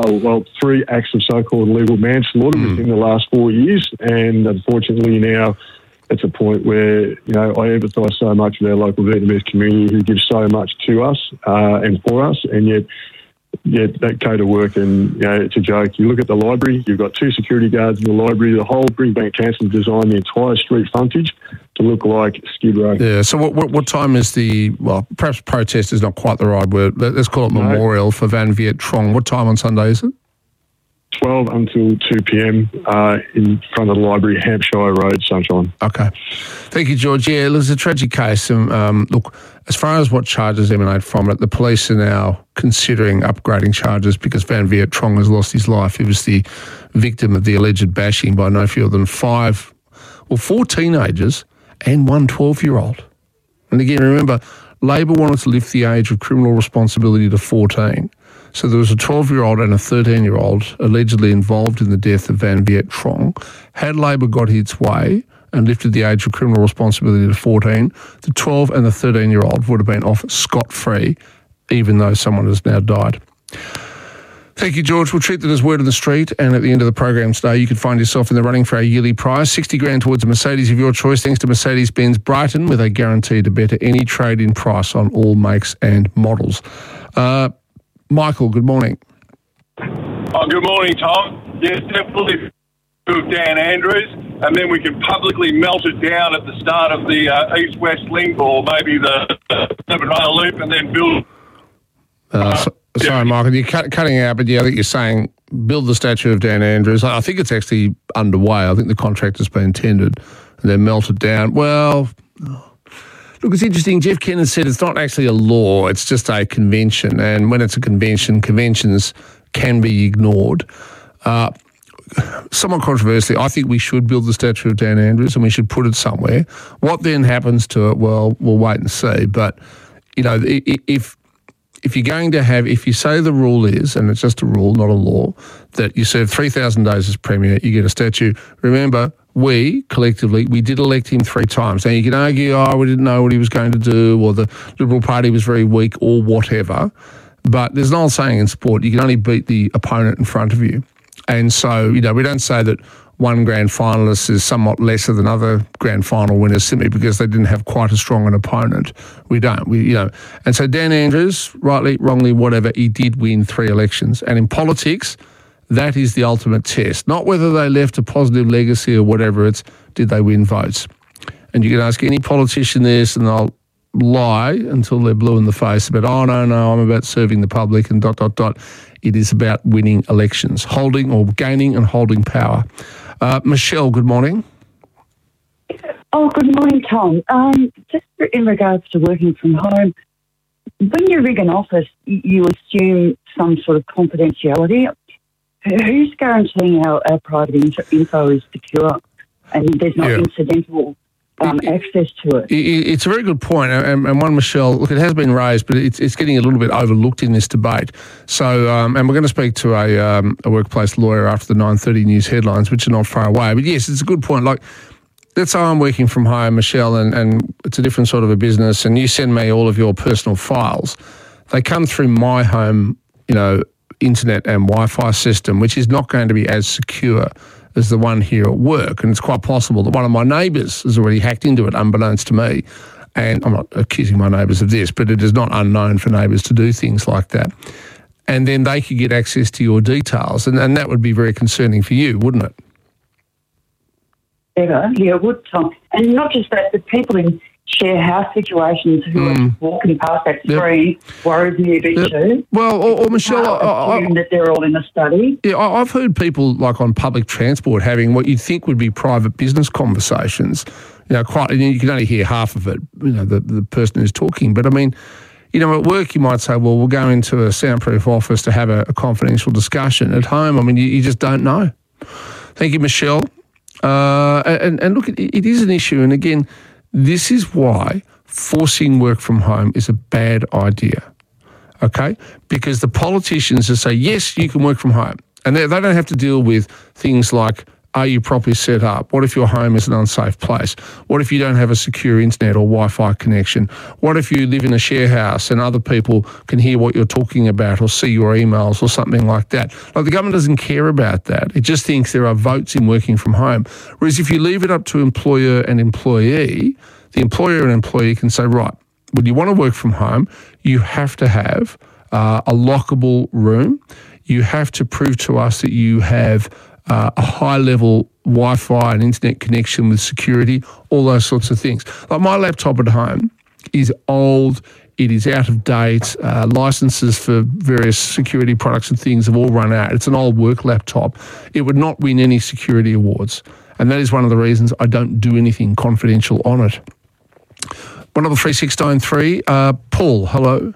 three acts of so-called legal manslaughter within the last 4 years, and unfortunately now it's a point where, I empathise so much with our local Vietnamese community who gives so much to us and for us, and yet that code of work, and it's a joke. You look at the library, you've got two security guards in the library. The whole Brisbane Council designed the entire street frontage to look like Skid Row. Yeah, so what time is perhaps protest is not quite the right word. Let's call it memorial for Van Viet Trong. What time on Sunday is it? 12 until 2 p.m. In front of the library, Hampshire Road, Sunshine. Okay. Thank you, George. Yeah, it's a tragic case. Look, as far as what charges emanate from it, the police are now considering upgrading charges because Van Viet Trong has lost his life. He was the victim of the alleged bashing by no fewer than four teenagers and one 12-year-old. And again, remember, Labor wanted to lift the age of criminal responsibility to 14. So there was a 12-year-old and a 13-year-old allegedly involved in the death of Van Viet Trong. Had Labor got its way and lifted the age of criminal responsibility to 14, the 12 and the 13-year-old would have been off scot-free, even though someone has now died. Thank you, George. We'll treat that as word on the street, and at the end of the program today, you can find yourself in the running for our yearly prize, $60,000 towards a Mercedes of your choice, thanks to Mercedes-Benz Brighton, with a guarantee to better any trade-in price on all makes and models. Michael, good morning. Good morning, Tom. Yes, definitely with Dan Andrews, and then we can publicly melt it down at the start of the East-West Link, or maybe the Urban Rail Loop, and then build... Sorry, Michael, you're cutting out, but I think you're saying build the statue of Dan Andrews. I think it's actually underway. I think the contract has been tendered and then melt it down. Well... Look, it's interesting. Jeff Kennan said it's not actually a law, it's just a convention. And when it's a convention, conventions can be ignored. Somewhat controversially, I think we should build the statue of Dan Andrews and we should put it somewhere. What then happens to it, well, we'll wait and see. But, if you're going to if you say the rule is, and it's just a rule, not a law, that you serve 3,000 days as Premier, you get a statue. Remember, we, collectively, we did elect him 3 times. Now, you can argue, we didn't know what he was going to do, or the Liberal Party was very weak, or whatever. But there's an old saying in sport, you can only beat the opponent in front of you. And so, we don't say that one grand finalist is somewhat lesser than other grand final winners simply because they didn't have quite as strong an opponent. We don't. And so Dan Andrews, rightly, wrongly, whatever, he did win 3 elections. And in politics, that is the ultimate test. Not whether they left a positive legacy or whatever, it's did they win votes. And you can ask any politician this and they'll lie until they're blue in the face about, no, I'm about serving the public and ... It is about winning elections, holding or gaining and holding power. Michelle, good morning. Oh, good morning, Tom. Just in regards to working from home, when you rig an office, you assume some sort of confidentiality. Who's guaranteeing our private info is secure and there's not incidental access to it? It's a very good point, and one, Michelle, look, it has been raised, but it's getting a little bit overlooked in this debate. So, and we're going to speak to a workplace lawyer after the 9:30 news headlines, which are not far away. But yes, it's a good point. Like, let's say I'm working from home, Michelle, and it's a different sort of a business, and you send me all of your personal files. They come through my home, internet and Wi-Fi system, which is not going to be as secure as the one here at work. And it's quite possible that one of my neighbours has already hacked into it, unbeknownst to me. And I'm not accusing my neighbours of this, but it is not unknown for neighbours to do things like that. And then they could get access to your details. And that would be very concerning for you, wouldn't it? Yeah, it would, Tom. And not just that, the people in share house situations who are walking past that screen worries me a bit too. Well, or Michelle, I assume that they're all in a study. Yeah, I've heard people like on public transport having what you'd think would be private business conversations. You can only hear half of it. The person who's talking. But I mean, at work you might say, well, we'll go into a soundproof office to have a confidential discussion. At home, I mean, you just don't know. Thank you, Michelle. And look, it is an issue. And again, this is why forcing work from home is a bad idea, okay? Because the politicians will say, yes, you can work from home. And they don't have to deal with things like Are you properly set up? What if your home is an unsafe place? What if you don't have a secure internet or Wi-Fi connection? What if you live in a share house and other people can hear what you're talking about or see your emails or something like that? Like, the government doesn't care about that. It just thinks there are votes in working from home. Whereas if you leave it up to employer and employee, the employer and employee can say, right, when you want to work from home, you have to have a lockable room. You have to prove to us that you have a high-level Wi-Fi and internet connection with security, all those sorts of things. Like, my laptop at home is old, it is out of date, licenses for various security products and things have all run out. It's an old work laptop. It would not win any security awards, and that is one of the reasons I don't do anything confidential on it. 133 Paul, hello.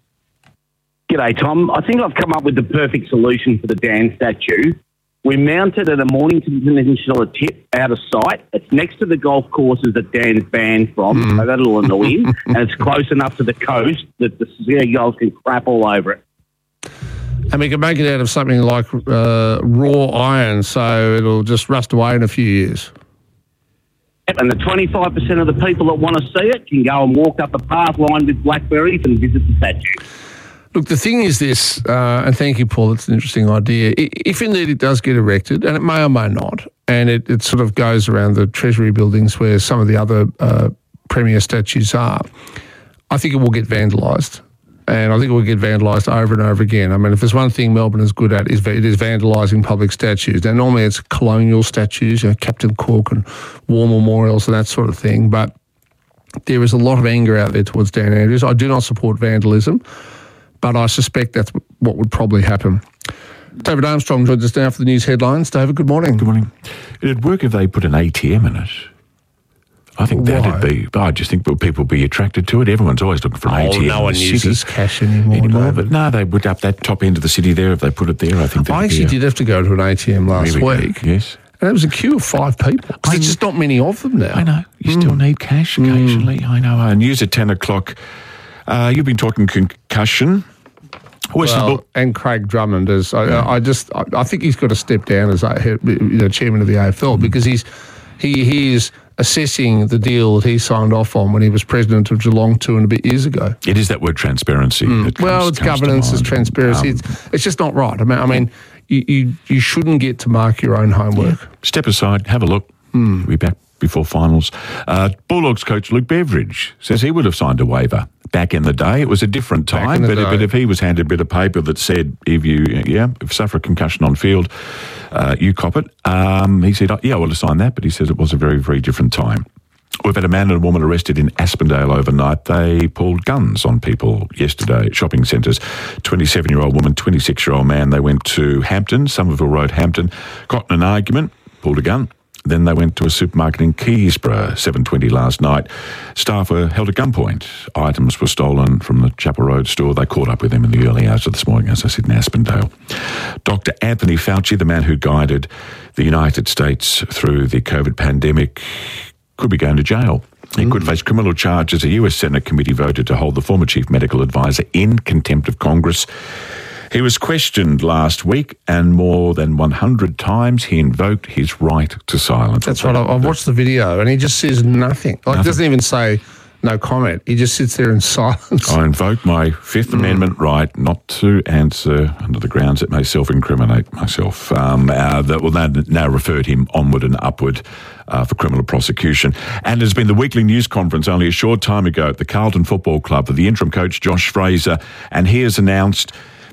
G'day, Tom. I think I've come up with the perfect solution for the Dan statue. We mount it at a Mornington Peninsula tip out of sight. It's next to the golf courses that Dan's banned from, so that'll annoy him. And it's close enough to the coast that the seagulls can crap all over it. And we can make it out of something like raw iron, so it'll just rust away in a few years. Yep, and the 25% of the people that want to see it can go and walk up a path lined with blackberries and visit the statue. Look, the thing is this, and thank you, Paul, it's an interesting idea. If indeed it does get erected, and it may or may not, and it sort of goes around the Treasury buildings where some of the other premier statues are, I think it will get vandalised. And I think it will get vandalised over and over again. I mean, if there's one thing Melbourne is good at, it is vandalising public statues. Now, normally it's colonial statues, Captain Cook and war memorials and that sort of thing, but there is a lot of anger out there towards Dan Andrews. I do not support vandalism, but I suspect that's what would probably happen. David Armstrong joins us now for the news headlines. David, good morning. Good morning. It'd work if they put an ATM in it. I think that'd be... I just think people would be attracted to it. Everyone's always looking for an ATM. No one uses cash anymore. But no, they would up that top end of the city there if they put it there. I think I actually did have to go to an ATM last week. Yes. And it was a queue of 5 people. There's just not many of them now. I know. You still need cash occasionally. I know. News at 10 o'clock. You've been talking concussion. And Craig Drummond I think he's got to step down as chairman of the AFL because he is assessing the deal that he signed off on when he was president of Geelong 2 and a bit years ago. It is that word transparency. It's governance, it's transparency. It's just not right. I mean, you shouldn't get to mark your own homework. Yeah. Step aside, have a look. We'll be back before finals. Bulldogs coach Luke Beveridge says he would have signed a waiver back in the day. It was a different time, but if he was handed a bit of paper that said, if you suffer a concussion on field, you cop it. He said, I would have signed that, but he says it was a very, very different time. We've had a man and a woman arrested in Aspendale overnight. They pulled guns on people yesterday at shopping centres. 27-year-old woman, 26-year-old man. They went to Hampton, Somerville Road, Hampton, got in an argument, pulled a gun. Then they went to a supermarket in Keysborough, 7:20 last night. Staff were held at gunpoint. Items were stolen from the Chapel Road store. They caught up with him in the early hours of this morning, as I said, in Aspendale. Dr. Anthony Fauci, the man who guided the United States through the COVID pandemic, could be going to jail. He could face criminal charges. A US Senate committee voted to hold the former chief medical advisor in contempt of Congress. He was questioned last week, and more than 100 times he invoked his right to silence. That's right. I've watched the video, and he just says nothing. He doesn't even say no comment. He just sits there in silence. I invoke my Fifth Amendment right not to answer under the grounds it may self-incriminate myself. That will now referred him onward and upward for criminal prosecution. And there's been the weekly news conference only a short time ago at the Carlton Football Club for the interim coach, Josh Fraser, and he has announced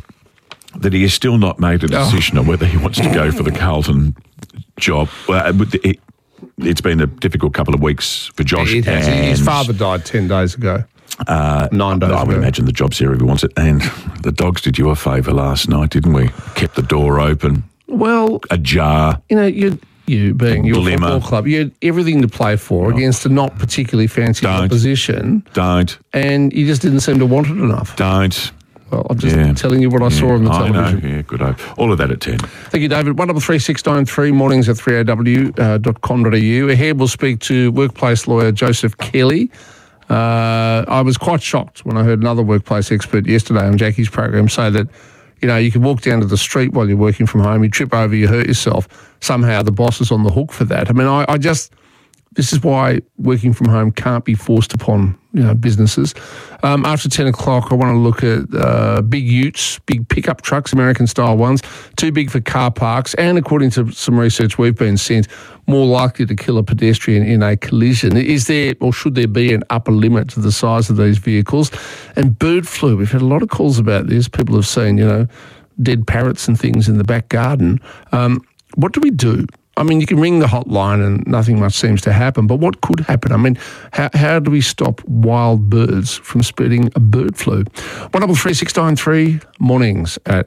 that he has still not made a decision on whether he wants to go for the Carlton job. Well, it's been a difficult couple of weeks for Josh. It has. His father died 10 days ago. 9 days ago. I would imagine the job's here if he wants it. And the Dogs did you a favour last night, didn't we? Kept the door open. Well, ajar. You being your football club, you had everything to play for against a not particularly fancy opposition. And you just didn't seem to want it enough. Well, I'm just telling you what I saw on the television. I know, good hope. All of that at 10. Thank you, David. 133693, mornings at 3aw.com.au. Ahead we'll speak to workplace lawyer Joseph Kelly. I was quite shocked when I heard another workplace expert yesterday on Jackie's program say that, You know, you can walk down to the street while you're working from home, you trip over, you hurt yourself. Somehow the boss is on the hook for that. I mean, this is why working from home can't be forced upon, businesses. After 10 o'clock, I want to look at big utes, big pickup trucks, American-style ones, too big for car parks, and according to some research we've been sent, more likely to kill a pedestrian in a collision. Is there, or should there be, an upper limit to the size of these vehicles? And bird flu, we've had a lot of calls about this. People have seen, dead parrots and things in the back garden. What do we do? I mean, you can ring the hotline and nothing much seems to happen, but what could happen? I mean, how do we stop wild birds from spreading a bird flu? 133693 mornings at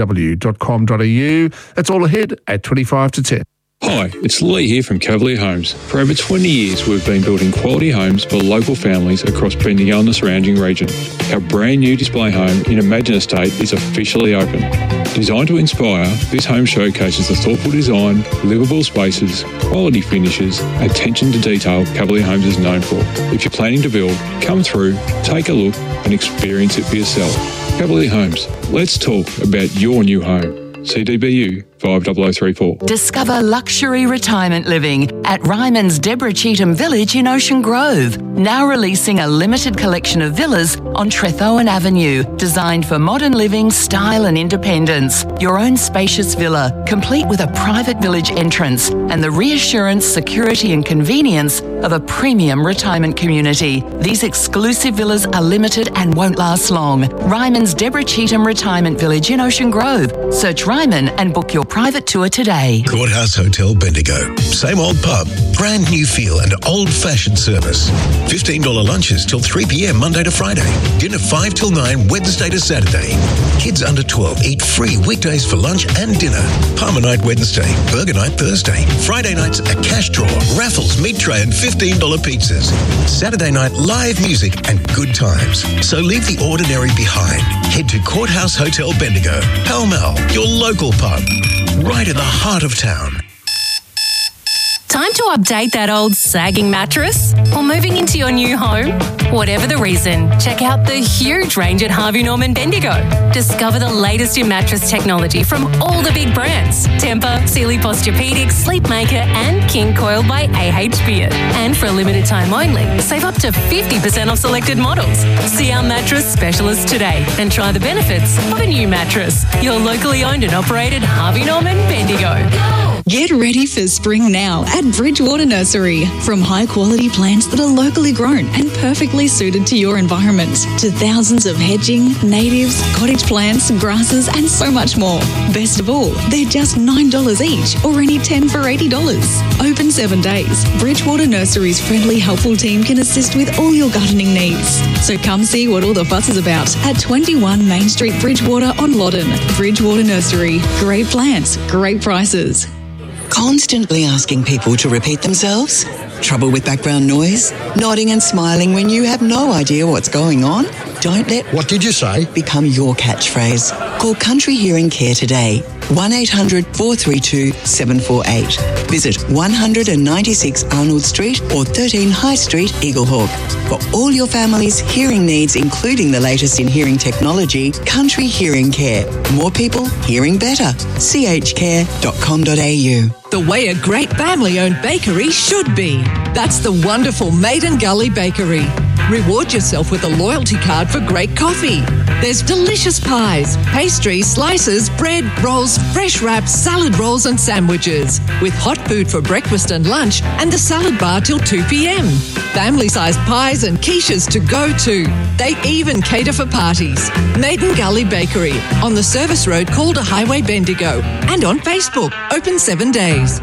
3aw.com.au. That's all ahead at 25 to 10. Hi, it's Lee here from Cavalier Homes. For over 20 years, we've been building quality homes for local families across Bendigo and the surrounding region. Our brand new display home in Imagine Estate is officially open. Designed to inspire, this home showcases the thoughtful design, livable spaces, quality finishes, attention to detail Cavalier Homes is known for. If you're planning to build, come through, take a look and experience it for yourself. Cavalier Homes, let's talk about your new home. CDBU 50034. Discover luxury retirement living at Ryman's Deborah Cheetham Village in Ocean Grove. Now releasing a limited collection of villas on Trethowan Avenue, designed for modern living, style and independence. Your own spacious villa, complete with a private village entrance and the reassurance, security and convenience of a premium retirement community. These exclusive villas are limited and won't last long. Ryman's Deborah Cheetham Retirement Village in Ocean Grove. Search Ryman and book your private tour today. Courthouse Hotel Bendigo. Same old pub, brand new feel and old-fashioned service. $15 lunches till 3 p.m. Monday to Friday. Dinner 5 till 9 Wednesday to Saturday. Kids under 12 eat free weekdays for lunch and dinner. Palmer night Wednesday, burger night Thursday. Friday nights a cash draw, raffles, meat tray and $15 pizzas. Saturday night live music and good times. So leave the ordinary behind. Head to Courthouse Hotel Bendigo. Pall Mall, your local pub. Right in the heart of town. Time to update that old sagging mattress? Or moving into your new home? Whatever the reason, check out the huge range at Harvey Norman Bendigo. Discover the latest in mattress technology from all the big brands. Tempur, Sealy Posturepedic, Sleepmaker and King Coil by AH Beard. And for a limited time only, save up to 50% off selected models. See our mattress specialist today and try the benefits of a new mattress. Your locally owned and operated Harvey Norman Bendigo. Get ready for spring now at Bridgewater Nursery. From high-quality plants that are locally grown and perfectly suited to your environment, to thousands of hedging, natives, cottage plants, grasses and so much more. Best of all, they're just $9 each or any 10 for $80. Open 7 days. Bridgewater Nursery's friendly, helpful team can assist with all your gardening needs. So come see what all the fuss is about at 21 Main Street, Bridgewater on Loddon. Bridgewater Nursery. Great plants, great prices. Constantly asking people to repeat themselves? Trouble with background noise? Nodding and smiling when you have no idea what's going on? Don't let "What did you say?" become your catchphrase. Call Country Hearing Care today. 1-800-432-748. Visit 196 Arnold Street or 13 High Street, Eaglehawk. For all your family's hearing needs, including the latest in hearing technology, Country Hearing Care. More people hearing better. chcare.com.au. The way a great family-owned bakery should be. That's the wonderful Maiden Gully Bakery. Reward yourself with a loyalty card for great coffee. There's delicious pies, pastries, slices, bread, rolls, fresh wraps, salad rolls and sandwiches. With hot food for breakfast and lunch and the salad bar till 2 p.m. Family-sized pies and quiches to go to. They even cater for parties. Maiden Gully Bakery on the Service Road, Calder Highway, Bendigo. And on Facebook, open 7 days.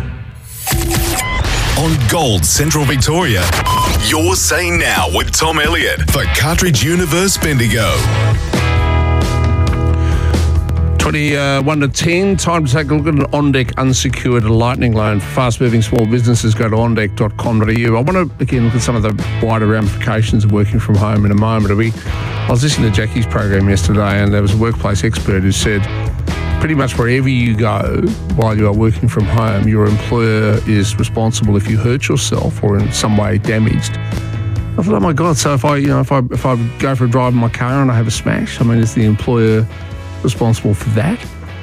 On Gold Central Victoria, you're saying now with Tom Elliott for Cartridge Universe Bendigo. 21 to 10, time to take a look at an OnDeck unsecured lightning loan for fast-moving small businesses. Go to ondeck.com.au. I want to, again, look at some of the wider ramifications of working from home in a moment. I was listening to Jackie's program yesterday and there was a workplace expert who said pretty much wherever you go while you are working from home, your employer is responsible if you hurt yourself or in some way damaged. I thought, oh my God, so if I go for a drive in my car and I have a smash, I mean, is the employer responsible for that.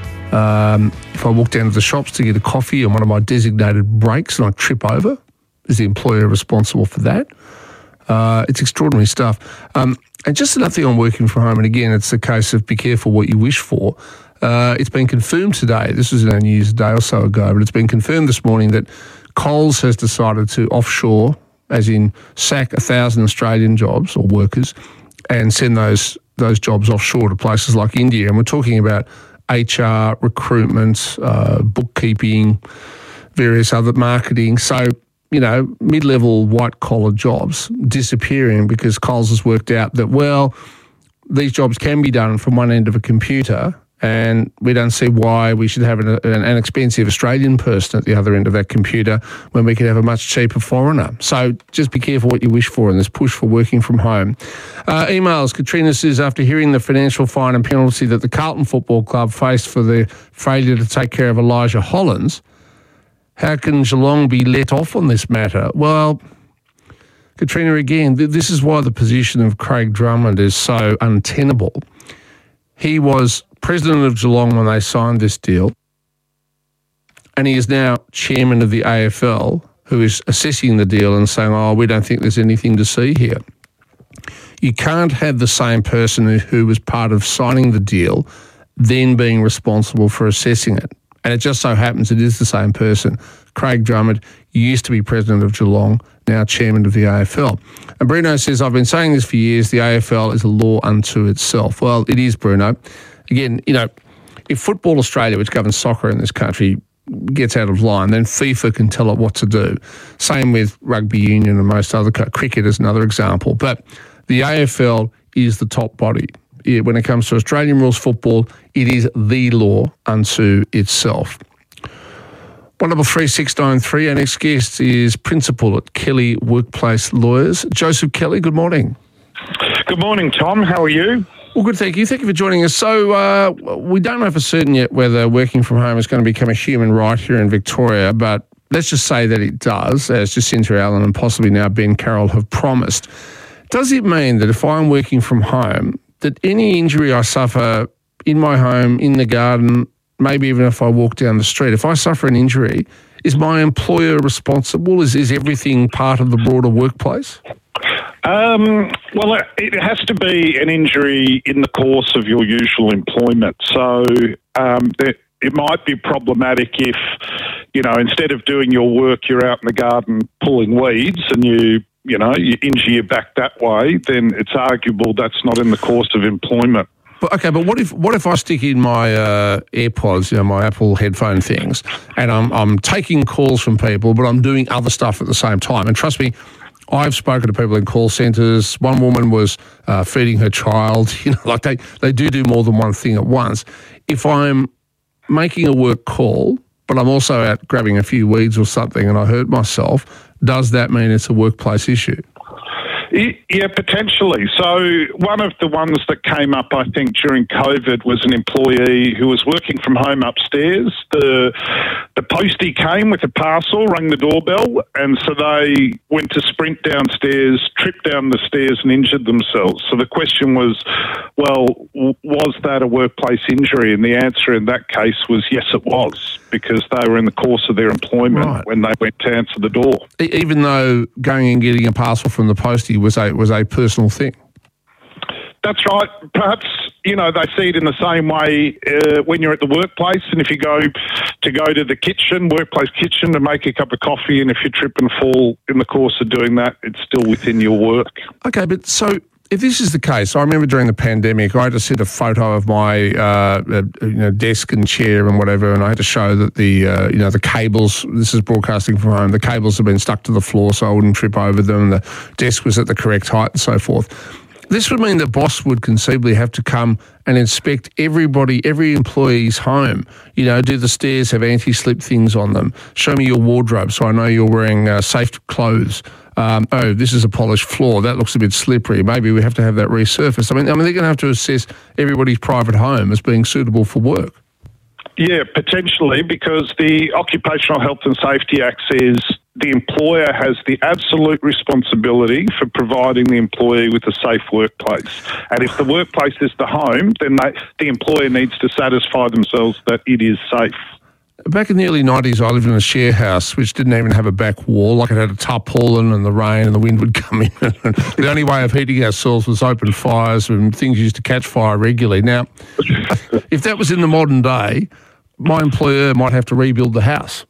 If I walk down to the shops to get a coffee on one of my designated breaks and I trip over, is the employer responsible for that? It's extraordinary stuff. And just another thing on working from home, and again, it's a case of be careful what you wish for. It's been confirmed today, this was in our news a day or so ago, but it's been confirmed this morning that Coles has decided to offshore, as in sack 1,000 Australian jobs or workers and send those jobs offshore to places like India. And we're talking about HR, recruitment, bookkeeping, various other marketing. So, mid-level white-collar jobs disappearing because Coles has worked out that, well, these jobs can be done from one end of a computer, and we don't see why we should have an expensive Australian person at the other end of that computer when we could have a much cheaper foreigner. So just be careful what you wish for in this push for working from home. Emails. Katrina says, after hearing the financial fine and penalty that the Carlton Football Club faced for the failure to take care of Elijah Hollands, how can Geelong be let off on this matter? Well, Katrina, again, this is why the position of Craig Drummond is so untenable. He was president of Geelong when they signed this deal, and he is now chairman of the AFL, who is assessing the deal and saying, we don't think there's anything to see here. You can't have the same person who was part of signing the deal then being responsible for assessing it. And it just so happens it is the same person. Craig Drummond used to be president of Geelong, now chairman of the AFL. And Bruno says, I've been saying this for years, the AFL is a law unto itself. Well, it is, Bruno. Again, if Football Australia, which governs soccer in this country, gets out of line, then FIFA can tell it what to do. Same with rugby union and most other cricket is another example. But the AFL is the top body. When it comes to Australian rules football, it is the law unto itself. 133 our next guest is principal at Kelly Workplace Lawyers. Joseph Kelly, good morning. Good morning, Tom. How are you? Well, good, thank you. Thank you for joining us. So we don't know for certain yet whether working from home is going to become a human right here in Victoria, but let's just say that it does, as Jacinta Allen and possibly now Ben Carroll have promised. Does it mean that if I'm working from home, that any injury I suffer in my home, in the garden, maybe even if I walk down the street, if I suffer an injury, is my employer responsible? Is everything part of the broader workplace? Well, it has to be an injury in the course of your usual employment. So it might be problematic if, instead of doing your work, you're out in the garden pulling weeds and you injure your back that way, then it's arguable that's not in the course of employment. But what if I stick in my AirPods, my Apple headphone things, and I'm taking calls from people, but I'm doing other stuff at the same time? And trust me, I've spoken to people in call centres. One woman was feeding her child. They do more than one thing at once. If I'm making a work call, but I'm also out grabbing a few weeds or something and I hurt myself, does that mean it's a workplace issue? Yeah, potentially. So one of the ones that came up, I think, during COVID was an employee who was working from home upstairs. The postie came with a parcel, rang the doorbell, and so they went to sprint downstairs, tripped down the stairs and injured themselves. So the question was, well, was that a workplace injury? And the answer in that case was yes, it was, because they were in the course of their employment when they went to answer the door. Even though going and getting a parcel from the postie was a personal thing. That's right. Perhaps, they see it in the same way when you're at the workplace, and if you go to the kitchen, workplace kitchen, to make a cup of coffee, and if you trip and fall in the course of doing that, it's still within your work. Okay, but so if this is the case, I remember during the pandemic, I had to send a photo of my desk and chair and whatever, and I had to show that the cables, this is broadcasting from home, the cables have been stuck to the floor so I wouldn't trip over them, the desk was at the correct height and so forth. This would mean the boss would conceivably have to come and inspect every employee's home. Do the stairs have anti-slip things on them? Show me your wardrobe so I know you're wearing safe clothes. This is a polished floor. That looks a bit slippery. Maybe we have to have that resurfaced. I mean, they're going to have to assess everybody's private home as being suitable for work. Yeah, potentially, because the Occupational Health and Safety Act says the employer has the absolute responsibility for providing the employee with a safe workplace. And if the workplace is the home, then the employer needs to satisfy themselves that it is safe. Back in the early 90s, I lived in a share house which didn't even have a back wall. Like, it had a tarpaulin, and the rain and the wind would come in. The only way of heating ourselves was open fires, and things used to catch fire regularly. Now, if that was in the modern day, my employer might have to rebuild the house.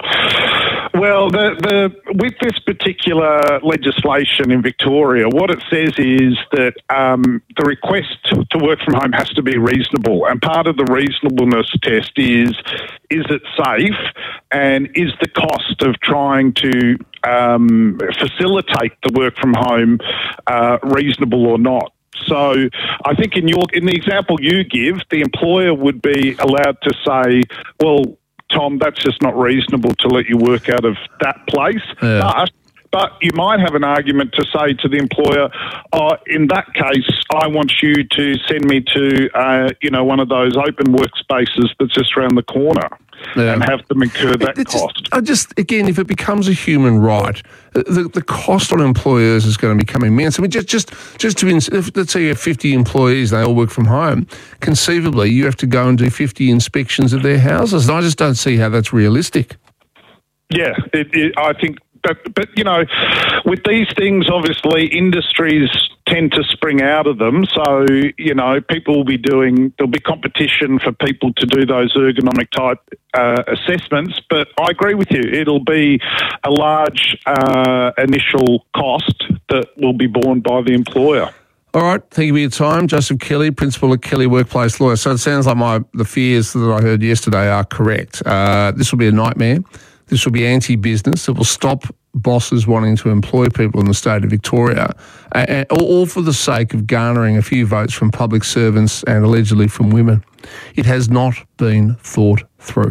Well, with this particular legislation in Victoria, what it says is that the request to work from home has to be reasonable. And part of the reasonableness test is it safe, and is the cost of trying to facilitate the work from home reasonable or not? So I think in the example you give, the employer would be allowed to say, well, Tom, that's just not reasonable to let you work out of that place. Yeah. But you might have an argument to say to the employer, in that case, I want you to send me to, one of those open workspaces that's just around the corner. Yeah. And have them incur that cost. Again, if it becomes a human right, the cost on employers is going to become immense. I mean, just let's say you have 50 employees, they all work from home. Conceivably, you have to go and do 50 inspections of their houses. And I just don't see how that's realistic. Yeah, I think. But with these things, obviously, industries tend to spring out of them. So, people will be there'll be competition for people to do those ergonomic type assessments. But I agree with you. It'll be a large initial cost that will be borne by the employer. All right, thank you for your time. Joseph Kelly, Principal at Kelly Workplace Lawyer. So it sounds like the fears that I heard yesterday are correct. This will be a nightmare. This will be anti-business. It will stop bosses wanting to employ people in the state of Victoria, all for the sake of garnering a few votes from public servants and allegedly from women. It has not been thought through.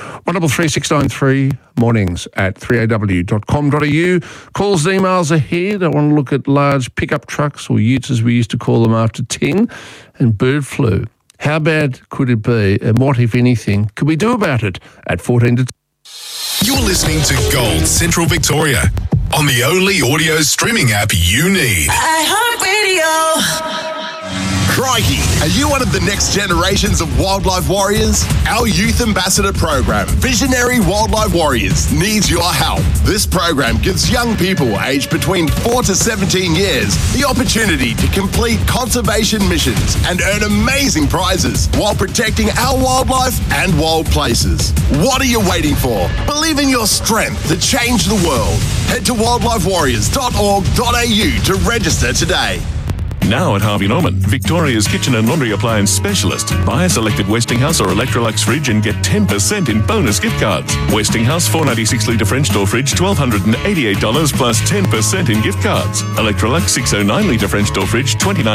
133693 mornings at 3aw.com.au. Calls and emails ahead. I want to look at large pickup trucks, or utes as we used to call them after Ting, and bird flu. How bad could it be, and what, if anything, could we do about it at 14 to 2? You're listening to Gold Central Victoria on the only audio streaming app you need. iHeartRadio. Crikey, are you one of the next generations of wildlife warriors? Our Youth Ambassador program, Visionary Wildlife Warriors, needs your help. This program gives young people aged between 4 to 17 years the opportunity to complete conservation missions and earn amazing prizes while protecting our wildlife and wild places. What are you waiting for? Believe in your strength to change the world. Head to wildlifewarriors.org.au to register today. Now at Harvey Norman, Victoria's kitchen and laundry appliance specialist. Buy a selected Westinghouse or Electrolux fridge and get 10% in bonus gift cards. Westinghouse 496-litre French door fridge, $1,288 plus 10% in gift cards. Electrolux 609-litre French door fridge,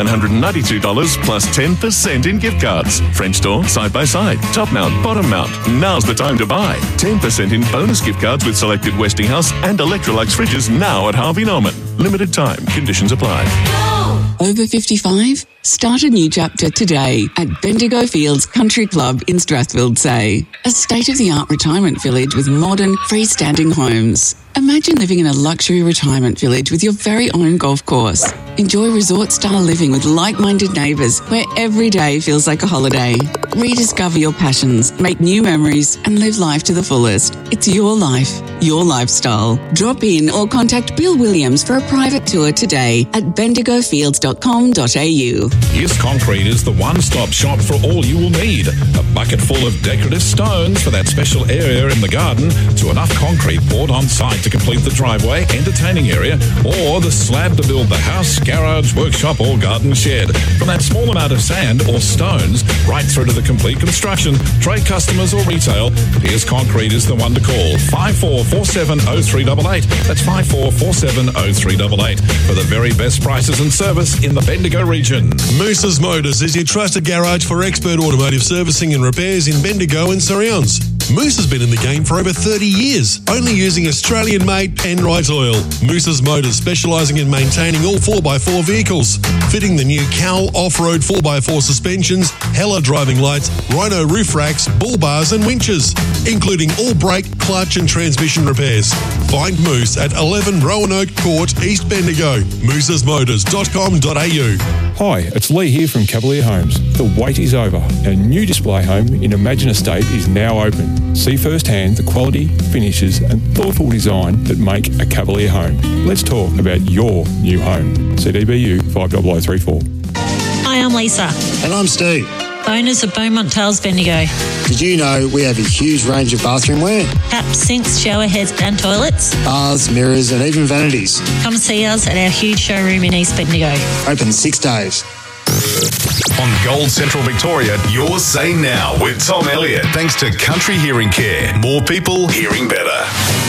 $2,992 plus 10% in gift cards. French door, side-by-side, top mount, bottom mount. Now's the time to buy. 10% in bonus gift cards with selected Westinghouse and Electrolux fridges now at Harvey Norman. Limited time. Conditions apply. Over 55? Start a new chapter today at Bendigo Fields Country Club in Strathfield Say. A state-of-the-art retirement village with modern, freestanding homes. Imagine living in a luxury retirement village with your very own golf course. Enjoy resort-style living with like-minded neighbours where every day feels like a holiday. Rediscover your passions, make new memories and live life to the fullest. It's your life, your lifestyle. Drop in or contact Bill Williams for a private tour today at bendigofields.com.au. Yes Concrete is the one-stop shop for all you will need. A bucket full of decorative stones for that special area in the garden, to enough concrete poured on site to complete the driveway, entertaining area, or the slab to build the house, garage, workshop or garden shed. From that small amount of sand or stones right through to the complete construction, trade customers or retail, Pierce Concrete is the one to call. 54470388. That's 54470388 for the very best prices and service in the Bendigo region. Moose's Motors is your trusted garage for expert automotive servicing and repairs in Bendigo and Surrounds. Moose has been in the game for over 30 years, only using Australian-made Penrite oil. Moose's Motors, specialising in maintaining all 4x4 vehicles, fitting the new Cowl off-road 4x4 suspensions, Hella driving lights, Rhino roof racks, bull bars and winches, including all brake, clutch and transmission repairs. Find Moose at 11 Roanoke Court, East Bendigo. moosesmotors.com.au. Hi, it's Lee here from Cavalier Homes. The wait is over. Our new display home in Imagine Estate is now open. See firsthand the quality, finishes and thoughtful design that make a Cavalier home. Let's talk about your new home. CDBU 50034. Hi, I'm Lisa. And I'm Steve. Owners of Beaumont Tales Bendigo. Did you know we have a huge range of bathroom wear? Taps, sinks, shower heads and toilets. Baths, mirrors and even vanities. Come see us at our huge showroom in East Bendigo. Open 6 days. On Gold Central Victoria, your say now with Tom Elliott. Thanks to Country Hearing Care. More people hearing better.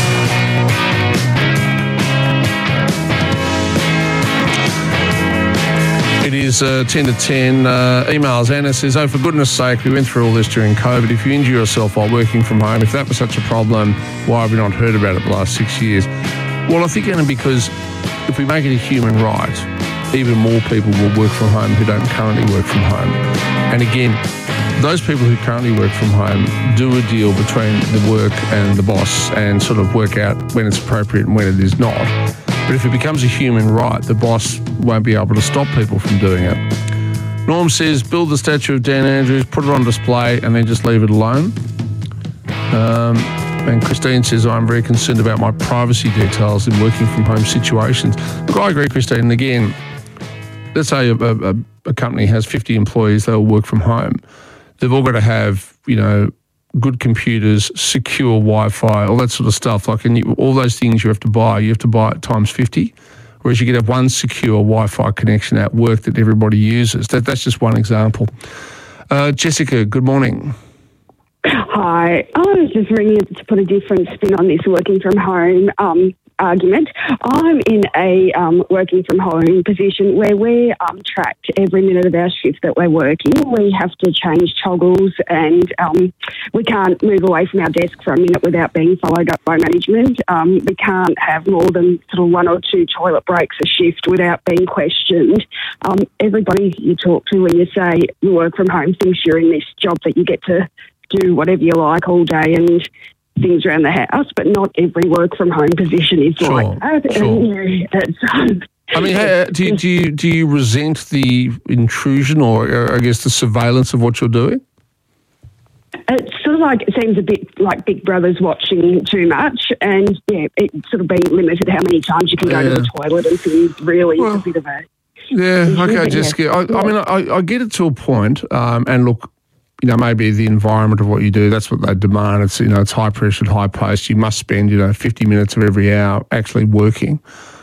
It is 10 to 10. Emails. Anna says, for goodness sake, we went through all this during COVID. If you injure yourself while working from home, if that was such a problem, why have we not heard about it the last 6 years? Well, I think, Anna, because if we make it a human right, even more people will work from home who don't currently work from home. And again, those people who currently work from home do a deal between the work and the boss and sort of work out when it's appropriate and when it is not. But if it becomes a human right, the boss won't be able to stop people from doing it. Norm says, build the statue of Dan Andrews, put it on display, and then just leave it alone. And Christine says, I'm very concerned about my privacy details in working from home situations. Look, I agree, Christine. And again, let's say a company has 50 employees, they'll work from home. They've all got to have, good computers, secure Wi-Fi, all that sort of stuff. All those things you have to buy it times 50. Whereas you could have one secure Wi-Fi connection at work that everybody uses. That's just one example. Jessica, good morning. Hi. I was just ringing to put a different spin on this working from home argument. I'm in a working from home position where we're tracked every minute of our shift that we're working. We have to change toggles and we can't move away from our desk for a minute without being followed up by management. We can't have more than sort of 1 or 2 toilet breaks a shift without being questioned. Everybody you talk to when you say you work from home thinks you're in this job that you get to do whatever you like all day and things around the house, but not every work from home position is like that. Do you resent the intrusion or I guess the surveillance of what you're doing? It's sort of like, it seems a bit like Big Brother's watching too much, and it's sort of being limited how many times you can go to the toilet and things. Really, it's a bit of a... Yeah, okay, Jessica. I get it to a point, and look, maybe the environment of what you do, that's what they demand. It's, it's high pressured, high paced. You must spend, 50 minutes of every hour actually working.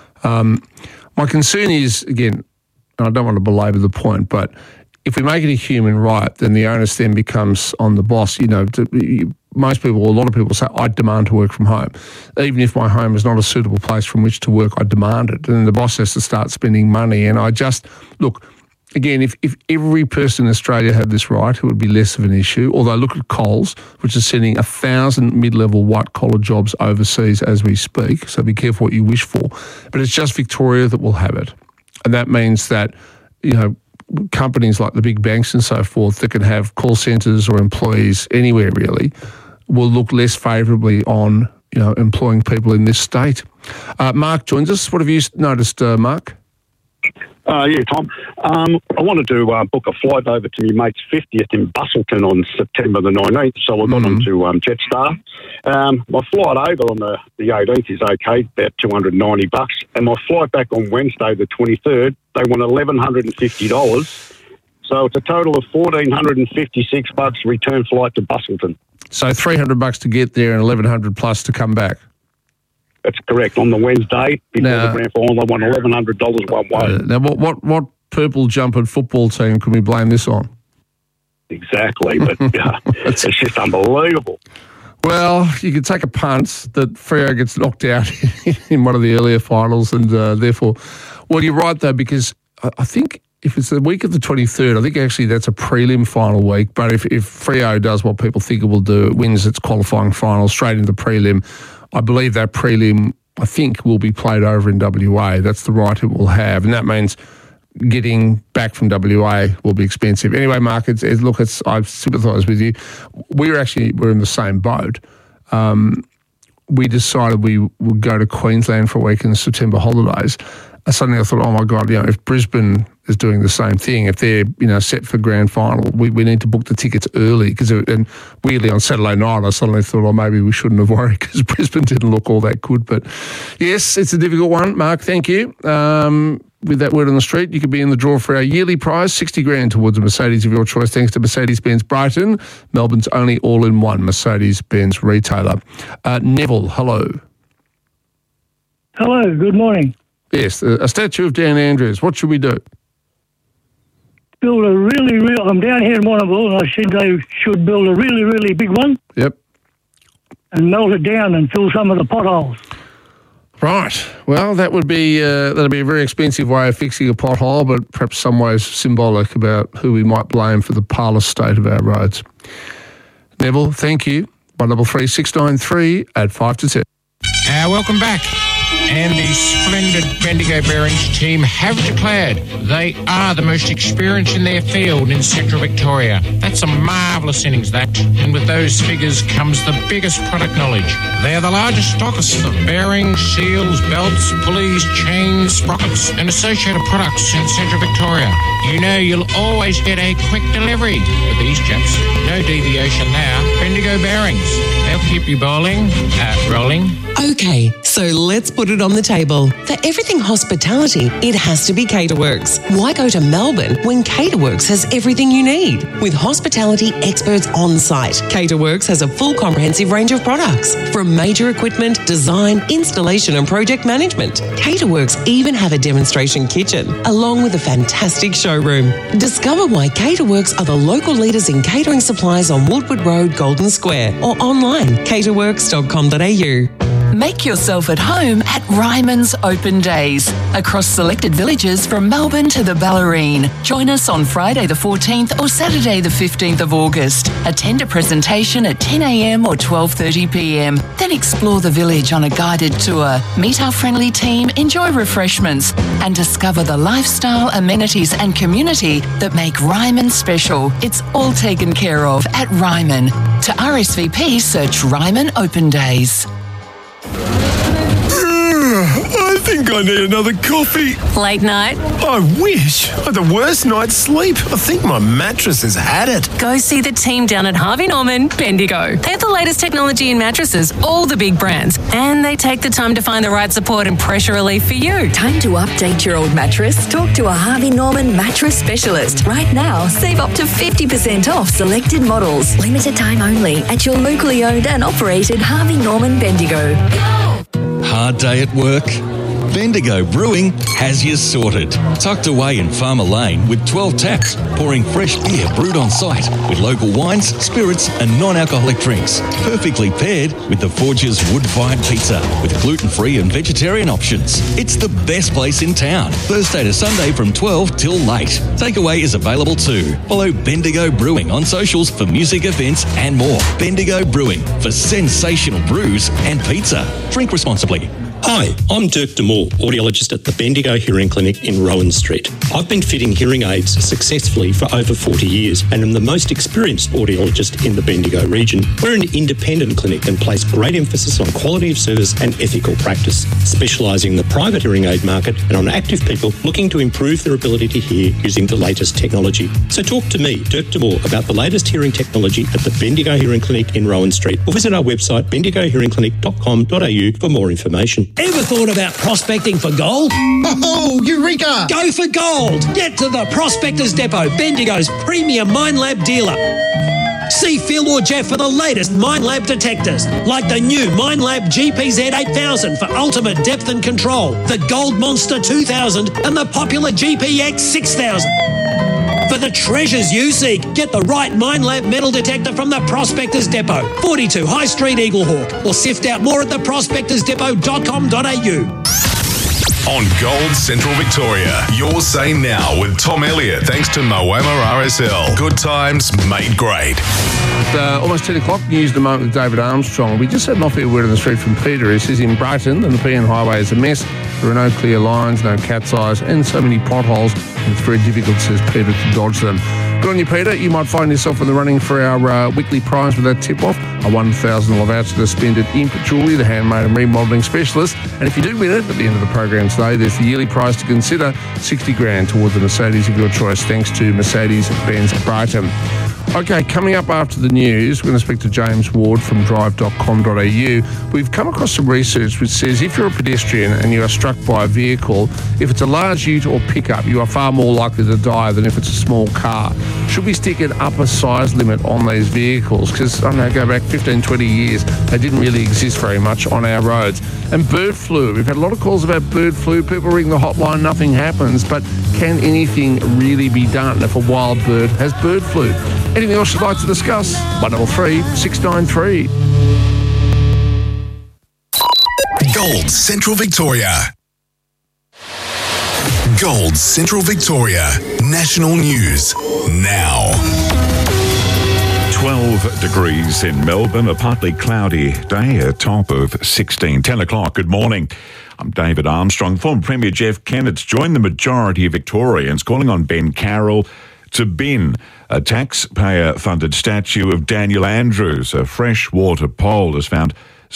My concern is, again, and I don't want to belabor the point, but if we make it a human right, then the onus then becomes on the boss. Most people, a lot of people say, I demand to work from home. Even if my home is not a suitable place from which to work, I demand it. And then the boss has to start spending money. And look, again, if every person in Australia had this right, it would be less of an issue. Although look at Coles, which is sending 1,000 mid-level white-collar jobs overseas as we speak. So be careful what you wish for. But it's just Victoria that will have it. And that means that, companies like the big banks and so forth that can have call centres or employees anywhere really will look less favourably on, employing people in this state. Mark joins us. What have you noticed, Mark? Tom. I wanted to book a flight over to my mate's 50th in Busselton on September the 19th, so I got onto Jetstar. My flight over on the 18th is okay, about $290, and my flight back on Wednesday the 23rd, they want $1,150, so it's a total of $1,456 return flight to Busselton. So $300 to get there and $1,100 plus to come back. That's correct. On the Wednesday before the grand final, I won $1,100 one way. Now, what purple jumpered football team can we blame this on? Exactly, but it's just unbelievable. Well, you could take a punt that Freo gets knocked out in one of the earlier finals, and therefore, well, you're right though, because I think if it's the week of the 23rd, I think actually that's a prelim final week. But if Freo does what people think it will do, it wins its qualifying final straight into the prelim, I believe that prelim, I think, will be played over in WA. That's the right it will have. And that means getting back from WA will be expensive. Anyway, Mark, I sympathise with you. We're in the same boat. We decided we would go to Queensland for a week in the September holidays. Suddenly I thought, oh my God, if Brisbane is doing the same thing, if they're set for grand final, we need to book the tickets early. And weirdly on Saturday night, I suddenly thought, oh, maybe we shouldn't have worried because Brisbane didn't look all that good. But yes, it's a difficult one. Mark, thank you. With that word on the street, you could be in the draw for our yearly prize, $60,000 towards a Mercedes of your choice, thanks to Mercedes-Benz Brighton, Melbourne's only all-in-one Mercedes-Benz retailer. Neville, hello. Hello, good morning. Yes, a statue of Dan Andrews. What should we do? Build a I'm down here in Warrnambool, and I said they should build a really, really big one. Yep. And melt it down and fill some of the potholes. Right. Well, that'd be a very expensive way of fixing a pothole, but perhaps some ways symbolic about who we might blame for the parlous state of our roads. Neville, thank you. 133 693 at 5 to 10. Welcome back. And the splendid Bendigo Bearings team have declared they are the most experienced in their field in Central Victoria. That's a marvellous innings, that. And with those figures comes the biggest product knowledge. They are the largest stockists of bearings, seals, belts, pulleys, chains, sprockets and associated products in Central Victoria. You know you'll always get a quick delivery with these chaps. No deviation there. Bendigo Bearings. They'll keep you rolling. Okay, so let's put it on the table. For everything hospitality, it has to be Caterworks. Why go to Melbourne when Caterworks has everything you need? With hospitality experts on site, Caterworks has a full comprehensive range of products, from major equipment, design, installation and project management. Caterworks even have a demonstration kitchen, along with a fantastic showroom. Discover why Caterworks are the local leaders in catering supplies on Woodward Road, Golden Square, or online, caterworks.com.au. Make yourself at home at Ryman's Open Days, across selected villages from Melbourne to the Bellarine. Join us on Friday the 14th or Saturday the 15th of August. Attend a presentation at 10 a.m. or 12:30 p.m. Then explore the village on a guided tour. Meet our friendly team, enjoy refreshments and discover the lifestyle, amenities and community that make Ryman special. It's all taken care of at Ryman. To RSVP, search Ryman Open Days. I think I need another coffee. Late night? I wish. I had the worst night's sleep. I think my mattress has had it. Go see the team down at Harvey Norman, Bendigo. They have the latest technology in mattresses, all the big brands, and they take the time to find the right support and pressure relief for you. Time to update your old mattress? Talk to a Harvey Norman mattress specialist. Right now, save up to 50% off selected models. Limited time only at your locally owned and operated Harvey Norman Bendigo. Hard day at work? Bendigo Brewing has you sorted. Tucked away in Farmer Lane with 12 taps, pouring fresh beer brewed on site with local wines, spirits and non-alcoholic drinks. Perfectly paired with the Forge's wood-fired pizza with gluten-free and vegetarian options. It's the best place in town. Thursday to Sunday from 12 till late. Takeaway is available too. Follow Bendigo Brewing on socials for music events and more. Bendigo Brewing for sensational brews and pizza. Drink responsibly. Hi, I'm Dirk Demore, audiologist at the Bendigo Hearing Clinic in Rowan Street. I've been fitting hearing aids successfully for over 40 years and am the most experienced audiologist in the Bendigo region. We're an independent clinic and place great emphasis on quality of service and ethical practice, specialising in the private hearing aid market and on active people looking to improve their ability to hear using the latest technology. So talk to me, Dirk Demore, about the latest hearing technology at the Bendigo Hearing Clinic in Rowan Street, or visit our website bendigohearingclinic.com.au for more information. Ever thought about prospecting for gold? Oh, Eureka! Go for gold! Get to the Prospectors Depot, Bendigo's premium Minelab dealer. See Phil or Jeff for the latest Minelab detectors, like the new Minelab GPZ 8000 for ultimate depth and control, the Gold Monster 2000 and the popular GPX 6000. For the treasures you seek, get the right Minelab metal detector from the Prospectors Depot, 42 High Street, Eaglehawk, or sift out more at theprospectorsdepot.com.au. on Gold Central Victoria. Your say now with Tom Elliott, thanks to Moama RSL. Good times made great. Almost 10 o'clock, news at the moment with David Armstrong. We just had an off-air word on the street from Peter. He says in Brighton, and the PN Highway is a mess. There are no clear lines, no cat's eyes, and so many potholes. It's very difficult, says Peter, to dodge them. Good on you, Peter. You might find yourself in the running for our weekly prize with that tip-off, a $1,000 voucher to spend at Imp Jewellery, the handmade and remodelling specialist. And if you do win it at the end of the program today, there's the yearly prize to consider, $60,000 towards the Mercedes of your choice, thanks to Mercedes-Benz Brighton. Okay, coming up after the news, we're going to speak to James Ward from drive.com.au. We've come across some research which says if you're a pedestrian and you are struck by a vehicle, if it's a large ute or pickup, you are far more likely to die than if it's a small car. Should we stick an upper size limit on these vehicles? Because, I don't know, go back 15, 20 years, they didn't really exist very much on our roads. And bird flu. We've had a lot of calls about bird flu. People ring the hotline, nothing happens. But can anything really be done if a wild bird has bird flu? Anything else you'd like to discuss? 133 693. Gold Central Victoria. Gold Central Victoria. National news now. 12 degrees in Melbourne, a partly cloudy day, a top of 16. 10 o'clock, good morning. I'm David Armstrong. Former Premier Jeff Kennett's joined the majority of Victorians calling on Ben Carroll to bin a taxpayer-funded statue of Daniel Andrews. A freshwater poll has found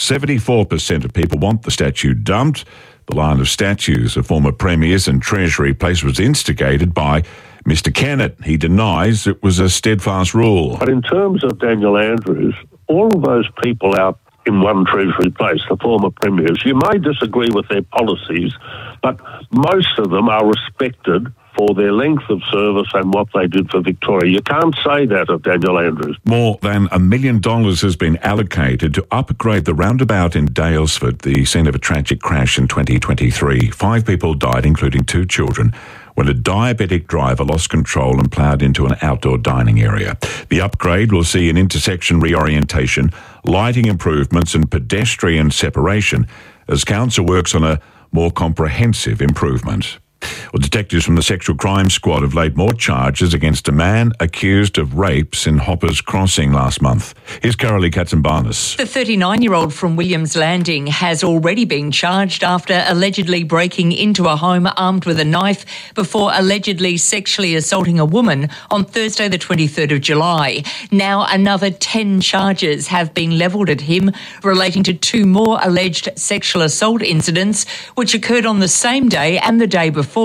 74% of people want the statue dumped. The line of statues of former premiers and Treasury place was instigated by Mr Kennett. He denies it was a steadfast rule. But in terms of Daniel Andrews, all of those people out in one Treasury place, the former premiers, you may disagree with their policies, but most of them are respected for their length of service and what they did for Victoria. You can't say that of Daniel Andrews. More than $1 million has been allocated to upgrade the roundabout in Daylesford, the scene of a tragic crash in 2023. 5 people died, including 2 children, when a diabetic driver lost control and ploughed into an outdoor dining area. The upgrade will see an intersection reorientation, lighting improvements and pedestrian separation as council works on a more comprehensive improvement. Well, detectives from the Sexual Crime Squad have laid more charges against a man accused of rapes in Hoppers Crossing last month. Here's Carolee Katzenbarnes. The 39-year-old from Williams Landing has already been charged after allegedly breaking into a home armed with a knife before allegedly sexually assaulting a woman on Thursday the 23rd of July. Now another 10 charges have been levelled at him relating to 2 more alleged sexual assault incidents which occurred on the same day and the day before.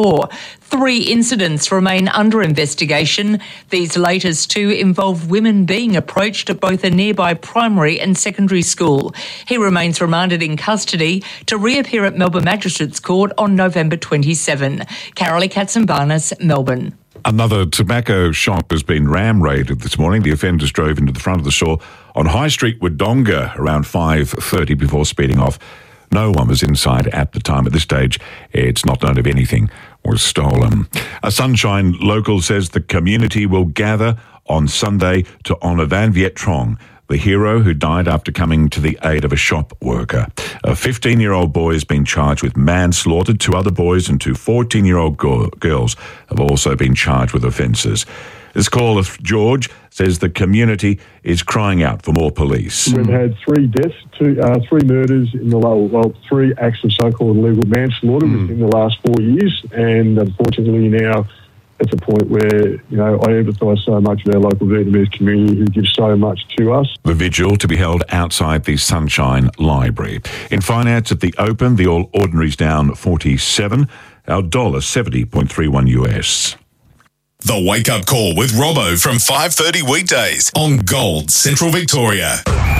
3 incidents remain under investigation. These latest 2 involve women being approached at both a nearby primary and secondary school. He remains remanded in custody to reappear at Melbourne Magistrates Court on November 27. Carolee Katzenbarnes, Melbourne. Another tobacco shop has been ram-raided this morning. The offenders drove into the front of the store on High Street, Wodonga, around 5:30 before speeding off. No one was inside at the time. At this stage, it's not known if anything was stolen. A Sunshine local says the community will gather on Sunday to honour Van Viet Trong, the hero who died after coming to the aid of a shop worker. A 15-year-old boy has been charged with manslaughter. 2 other boys and 2 14-year-old girls have also been charged with offences. This caller, George, says the community is crying out for more police. We've had 3 deaths, 3 murders in the 3 acts of so-called illegal manslaughter within the last 4 years, and unfortunately now it's a point where, I empathise so much with our local Vietnamese community who give so much to us. The vigil to be held outside the Sunshine Library. In finance at the Open, the All Ordinary's down 47, our dollar 70.31 US. The Wake Up Call with Robbo from 5:30 weekdays on Gold Central Victoria.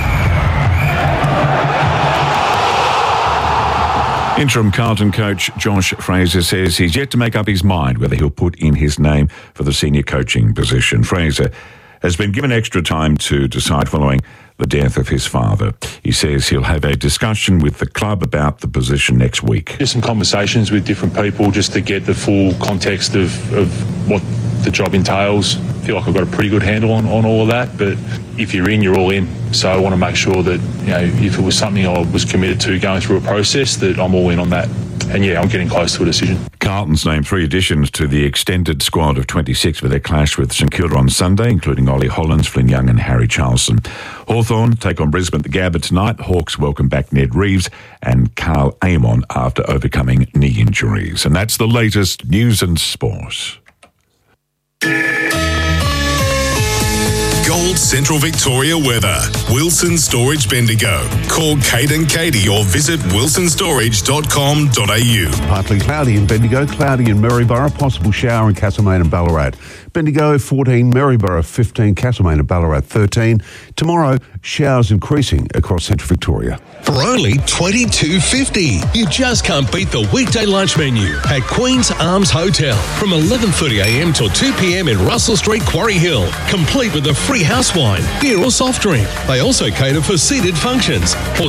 Interim Carlton coach Josh Fraser says he's yet to make up his mind whether he'll put in his name for the senior coaching position. Fraser has been given extra time to decide following the death of his father. He says he'll have a discussion with the club about the position next week. Just some conversations with different people just to get the full context of what the job entails. I feel like I've got a pretty good handle on all of that, but if you're in, you're all in. So I want to make sure that, if it was something I was committed to going through a process, that I'm all in on that. And yeah, I'm getting close to a decision. Carlton's named 3 additions to the extended squad of 26 for their clash with St Kilda on Sunday, including Ollie Hollands, Flynn Young and Harry Charlson. Hawthorn take on Brisbane at the Gabba tonight. Hawks welcome back Ned Reeves and Carl Amon after overcoming knee injuries. And that's the latest news and sport. Gold Central Victoria weather. Wilson Storage Bendigo. Call Kate and Katie or visit wilsonstorage.com.au. Partly cloudy in Bendigo, cloudy in Maryborough, possible shower in Castlemaine and Ballarat. Bendigo 14, Maryborough 15, Castlemaine and Ballarat 13. Tomorrow, showers increasing across Central Victoria. For only $22.50, you just can't beat the weekday lunch menu at Queen's Arms Hotel from 11:30am till 2pm in Russell Street, Quarry Hill, complete with a free house wine, beer or soft drink. They also cater for seated functions. For